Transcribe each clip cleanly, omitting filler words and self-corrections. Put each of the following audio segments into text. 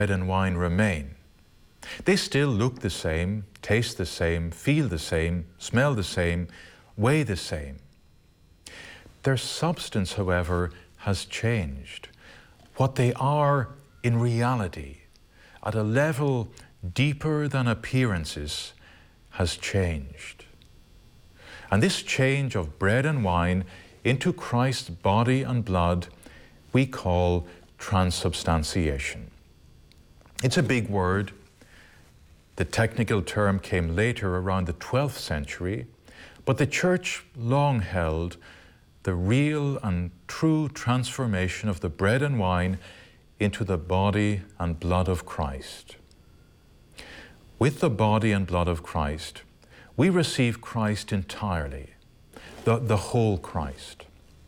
and wine remain. They still look the same, taste the same, feel the same, smell the same, weigh the same. Their substance, however, has changed. What they are in reality, at a level deeper than appearances, has changed. And this change of bread and wine into Christ's body and blood we call transubstantiation. It's a big word. The technical term came later, around the 12th century, but the Church long held the real and true transformation of the bread and wine into the body and blood of Christ. With the body and blood of Christ, we receive Christ entirely, the whole Christ.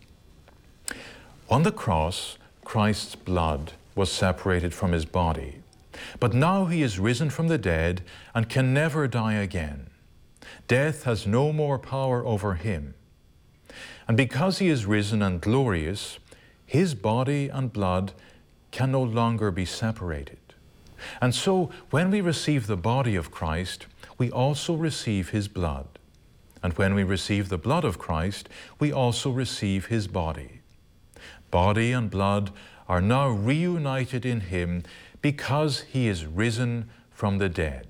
On the cross, Christ's blood was separated from his body, but now he is risen from the dead and can never die again. Death has no more power over him. And because he is risen and glorious, his body and blood can no longer be separated. And so, when we receive the body of Christ, we also receive his blood. And when we receive the blood of Christ, we also receive his body. Body and blood are now reunited in him because he is risen from the dead.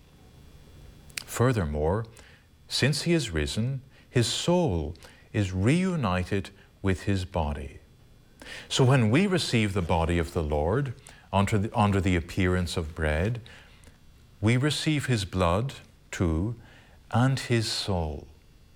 Furthermore, since he is risen, his soul is reunited with his body. So when we receive the body of the Lord under the appearance of bread, we receive his blood too, and his soul.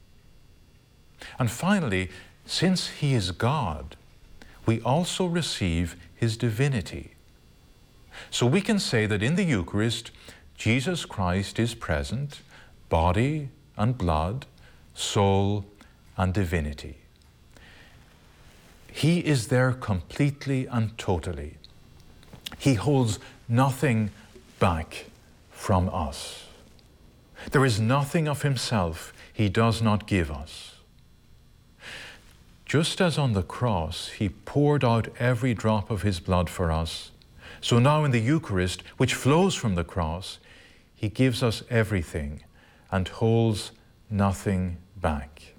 And finally, since he is God, we also receive his divinity. So we can say that in the Eucharist, Jesus Christ is present, body and blood, soul and divinity. He is there completely and totally. He holds nothing back from us. There is nothing of himself he does not give us. Just as on the cross he poured out every drop of his blood for us, so now in the Eucharist, which flows from the cross, he gives us everything and holds nothing back.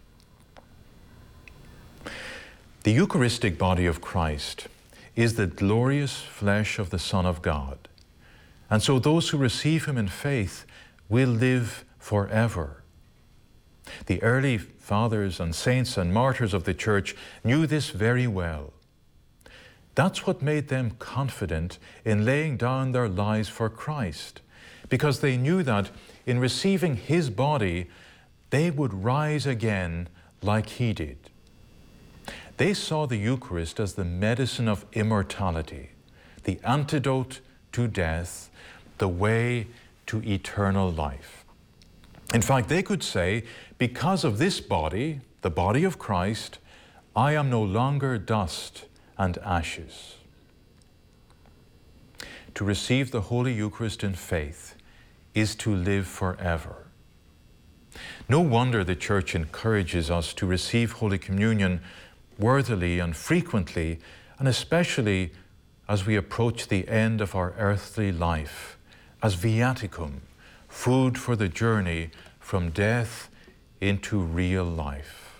The Eucharistic body of Christ is the glorious flesh of the Son of God. And so those who receive him in faith will live forever. The early fathers and saints and martyrs of the Church knew this very well. That's what made them confident in laying down their lives for Christ, because they knew that in receiving his body, they would rise again like he did. They saw the Eucharist as the medicine of immortality, the antidote to death, the way to eternal life. In fact, they could say, because of this body, the body of Christ, I am no longer dust and ashes. To receive the Holy Eucharist in faith is to live forever. No wonder the Church encourages us to receive Holy Communion worthily and frequently, and especially as we approach the end of our earthly life, as viaticum, food for the journey from death into real life.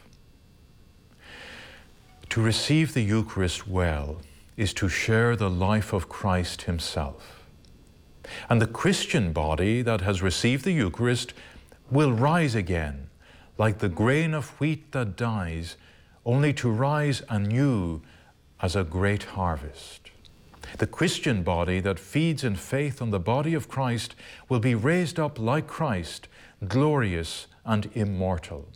To receive the Eucharist well is to share the life of Christ himself. And the Christian body that has received the Eucharist will rise again, like the grain of wheat that dies, only to rise anew as a great harvest. The Christian body that feeds in faith on the body of Christ will be raised up like Christ, glorious and immortal.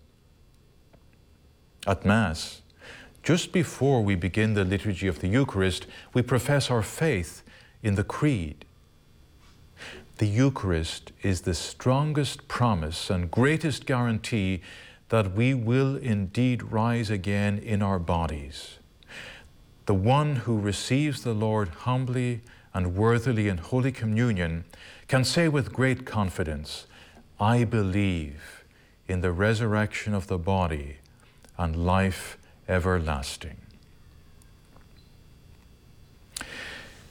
At Mass, just before we begin the liturgy of the Eucharist, we profess our faith in the Creed. The Eucharist is the strongest promise and greatest guarantee that we will indeed rise again in our bodies. The one who receives the Lord humbly and worthily in Holy Communion can say with great confidence, I believe in the resurrection of the body and life everlasting.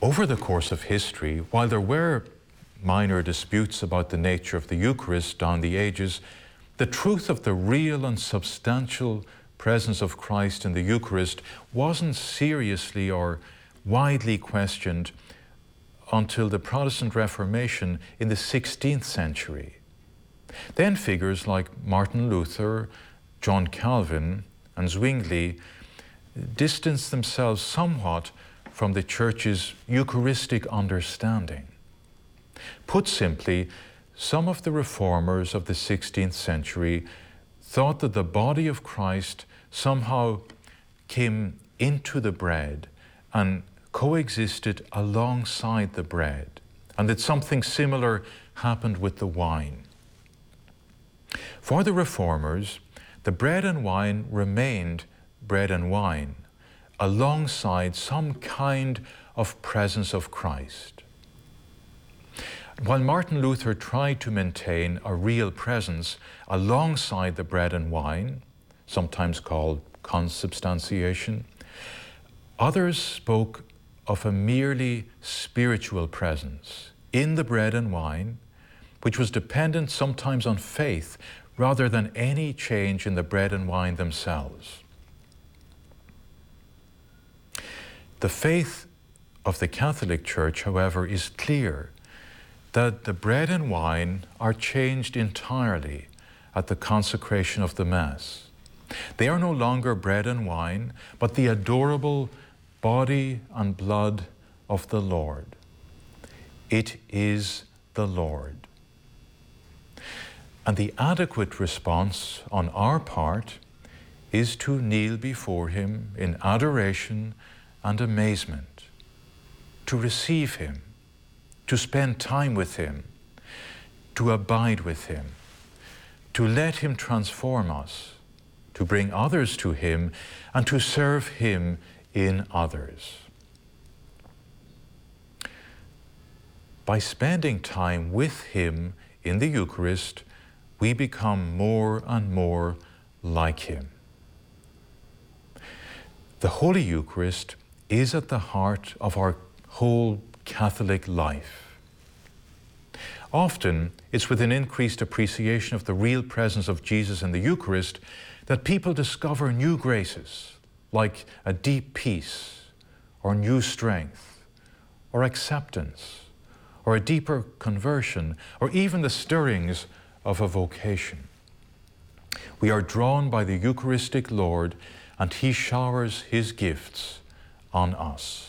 Over the course of history, while there were minor disputes about the nature of the Eucharist down the ages, the truth of the real and substantial presence of Christ in the Eucharist wasn't seriously or widely questioned until the Protestant Reformation in the 16th century. Then figures like Martin Luther, John Calvin, and Zwingli distanced themselves somewhat from the Church's Eucharistic understanding. Put simply, some of the reformers of the 16th century thought that the body of Christ somehow came into the bread and coexisted alongside the bread, and that something similar happened with the wine. For the reformers, the bread and wine remained bread and wine, alongside some kind of presence of Christ. While Martin Luther tried to maintain a real presence alongside the bread and wine, sometimes called consubstantiation, others spoke of a merely spiritual presence in the bread and wine, which was dependent sometimes on faith rather than any change in the bread and wine themselves. The faith of the Catholic Church, however, is clear that the bread and wine are changed entirely at the consecration of the Mass. They are no longer bread and wine, but the adorable body and blood of the Lord. It is the Lord. And the adequate response on our part is to kneel before Him in adoration and amazement, to receive Him, to spend time with Him, to abide with Him, to let Him transform us, to bring others to Him, and to serve Him in others. By spending time with Him in the Eucharist, we become more and more like Him. The Holy Eucharist is at the heart of our whole Catholic life. Often, it's with an increased appreciation of the real presence of Jesus in the Eucharist that people discover new graces, like a deep peace, or new strength, or acceptance, or a deeper conversion, or even the stirrings of a vocation. We are drawn by the Eucharistic Lord, and He showers His gifts on us.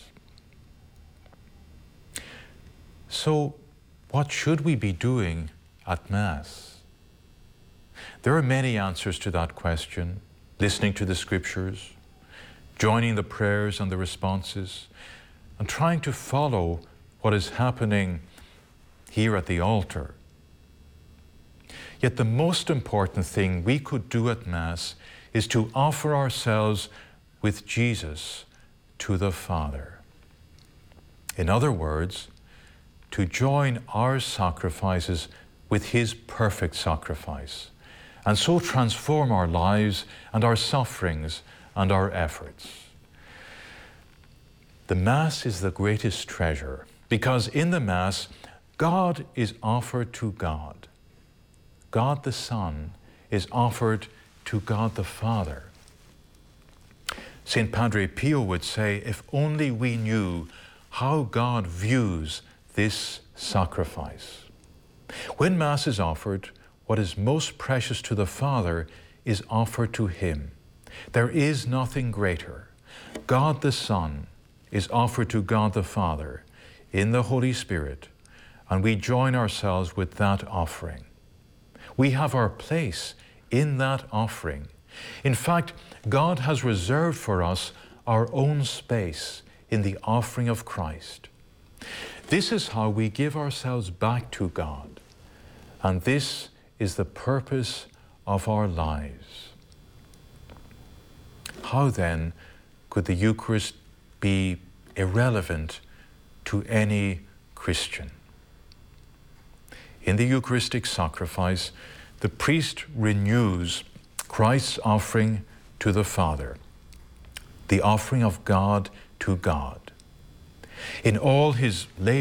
So, what should we be doing at Mass? There are many answers to that question: listening to the Scriptures, joining the prayers and the responses, and trying to follow what is happening here at the altar. Yet the most important thing we could do at Mass is to offer ourselves with Jesus to the Father. In other words, to join our sacrifices with His perfect sacrifice, and so transform our lives and our sufferings and our efforts. The Mass is the greatest treasure, because in the Mass, God is offered to God. God the Son is offered to God the Father. St. Padre Pio would say, if only we knew how God views this sacrifice. When Mass is offered, what is most precious to the Father is offered to Him. There is nothing greater. God the Son is offered to God the Father in the Holy Spirit, and we join ourselves with that offering. We have our place in that offering. In fact, God has reserved for us our own space in the offering of Christ. This is how we give ourselves back to God, and this is the purpose of our lives. How then could the Eucharist be irrelevant to any Christian? In the Eucharistic sacrifice, the priest renews Christ's offering to the Father, the offering of God to God. In all his labor,